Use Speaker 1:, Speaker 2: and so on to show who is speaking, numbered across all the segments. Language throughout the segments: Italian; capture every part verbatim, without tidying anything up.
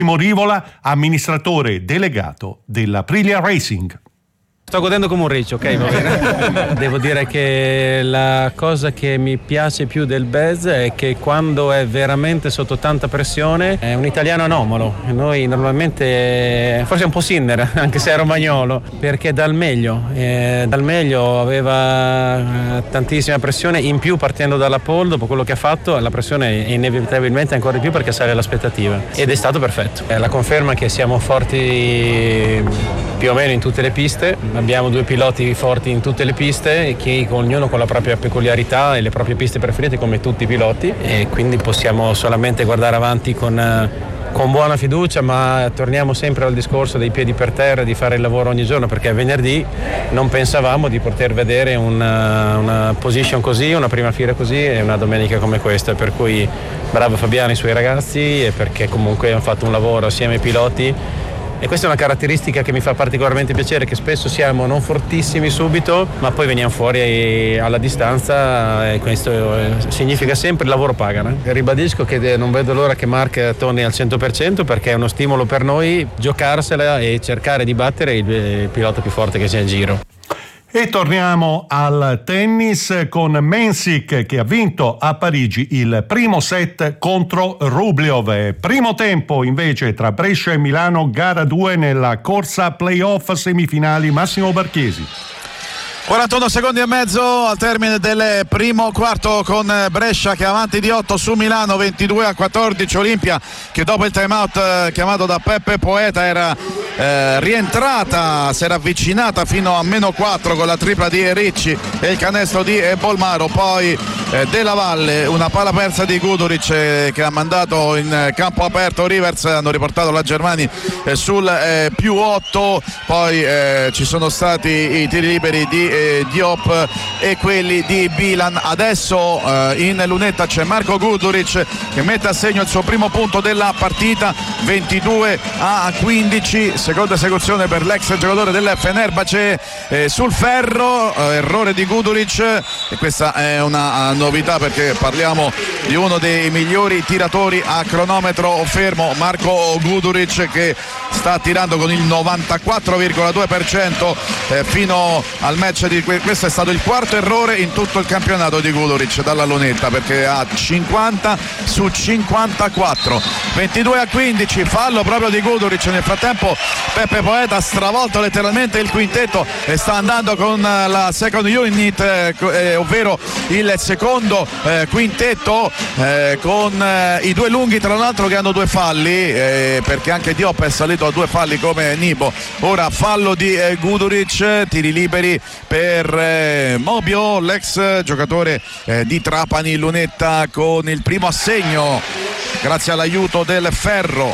Speaker 1: Rivola, amministratore delegato dell'Aprilia Racing.
Speaker 2: Sto godendo come un riccio, ok, va bene. Devo dire che la cosa che mi piace più del Bez è che quando è veramente sotto tanta pressione è un italiano anomalo. Noi normalmente, forse è un po' Sinner, anche se è romagnolo, perché dal meglio, eh, dal meglio aveva eh, tantissima pressione, in più partendo dalla pole, dopo quello che ha fatto, la pressione è inevitabilmente ancora di più perché sale l'aspettativa. Ed è stato perfetto. È la conferma che siamo forti più o meno in tutte le piste. Abbiamo due piloti forti in tutte le piste, che ognuno con la propria peculiarità e le proprie piste preferite come tutti i piloti, e quindi possiamo solamente guardare avanti con, con buona fiducia, ma torniamo sempre al discorso dei piedi per terra, di fare il lavoro ogni giorno, perché venerdì non pensavamo di poter vedere una, una position così, una prima fila così e una domenica come questa, per cui bravo Fabiano e i suoi ragazzi, e perché comunque hanno fatto un lavoro assieme ai piloti. E questa è una caratteristica che mi fa particolarmente piacere, che spesso siamo non fortissimi subito, ma poi veniamo fuori alla distanza, e questo significa sempre il lavoro paga. No? Ribadisco che non vedo l'ora che Mark torni al cento per cento, perché è uno stimolo per noi giocarsela e cercare di battere il pilota più forte che c'è in giro.
Speaker 1: E torniamo al tennis con Mensik, che ha vinto a Parigi il primo set contro Rublev. Primo tempo invece tra Brescia e Milano, gara due nella corsa playoff semifinali. Massimo Barchesi.
Speaker 3: quarantuno secondi e mezzo al termine del primo quarto, con Brescia che è avanti di otto su Milano, ventidue a quattordici. Olimpia che dopo il time out eh, chiamato da Peppe Poeta era eh, rientrata, si era avvicinata fino a meno quattro con la tripla di Ricci e il canestro di eh, Bolmaro. Poi eh, Della Valle, una palla persa di Guduric eh, che ha mandato in eh, campo aperto Rivers, hanno riportato la Germani eh, sul eh, più otto. Poi eh, ci sono stati i tiri liberi di eh, Diop e quelli di Bilan. Adesso eh, in lunetta c'è Marko Guduric che mette a segno il suo primo punto della partita, ventidue a quindici, seconda esecuzione per l'ex giocatore del Fenerbahce eh, sul ferro, eh, errore di Guduric, e questa è una novità perché parliamo di uno dei migliori tiratori a cronometro fermo, Marko Guduric, che sta tirando con il novantaquattro virgola due per cento eh, fino al match di que- questo è stato il quarto errore in tutto il campionato di Guduric dalla lunetta, perché ha cinquanta su cinquantaquattro. Ventidue a quindici, fallo proprio di Guduric. Nel frattempo Peppe Poeta ha stravolto letteralmente il quintetto e sta andando con la second unit, eh, eh, ovvero il secondo eh, quintetto eh, con eh, i due lunghi, tra l'altro, che hanno due falli, eh, perché anche Diop è salito a due falli come Nibo. Ora fallo di eh, Guduric, tiri liberi per eh, Mobio, l'ex giocatore eh, di Trapani. Lunetta con il primo assegno grazie all'aiuto del ferro.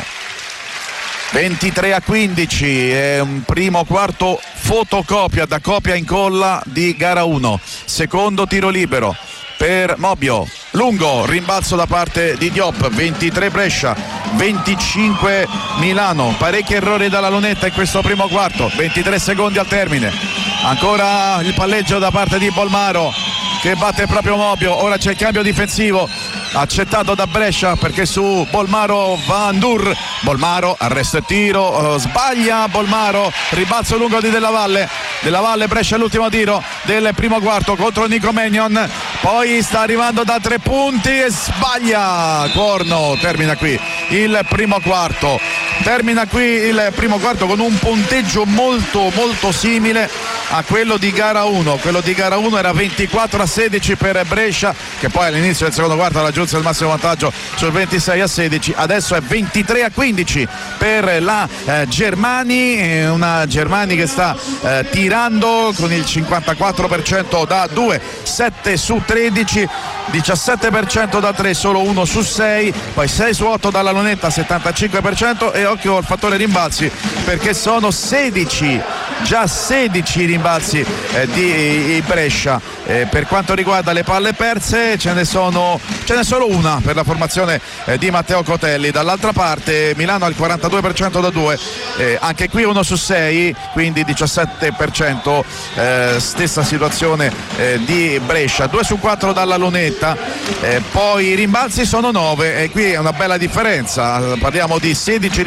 Speaker 3: Ventitré a quindici, è un primo quarto fotocopia da copia e incolla di gara uno. Secondo tiro libero per Mobio, lungo, rimbalzo da parte di Diop. Ventitré Brescia, venticinque Milano. Parecchi errori dalla lunetta in questo primo quarto, ventitré secondi al termine. Ancora il palleggio da parte di Bolmaro che batte proprio Mobio. Ora c'è il cambio difensivo accettato da Brescia, perché su Bolmaro va Andur. Bolmaro, arresto e tiro, uh, sbaglia Bolmaro, ribalzo lungo di Della Valle. Della Valle, Brescia l'ultimo tiro del primo quarto contro Nico Mannion, poi sta arrivando da tre punti e sbaglia Corno. Termina qui il primo quarto, termina qui il primo quarto con un punteggio molto molto simile a quello di gara uno. Quello di gara uno era ventiquattro a sedici per Brescia, che poi all'inizio del secondo quarto raggiunse il massimo vantaggio sul ventisei a sedici. Adesso è ventitré a quindici per la eh, Germani, una Germani che sta eh, tirando con il cinquantaquattro per cento da due, sette su tredici, diciassette per cento da tre, solo uno su sei, poi sei su otto dalla lunetta, settantacinque per cento. E occhio al fattore rimbalzi, perché sono sedici, già sedici rimbalzi eh, di Brescia. Eh, per quanto riguarda le palle perse ce ne sono ce n'è solo una per la formazione eh, di Matteo Cotelli. Dall'altra parte Milano al quarantadue per cento da due, eh, anche qui uno su sei, quindi diciassette per cento, eh, stessa situazione eh, di Brescia, due su quattro dalla lunetta, eh, poi i rimbalzi sono nove e qui è una bella differenza, parliamo di sedici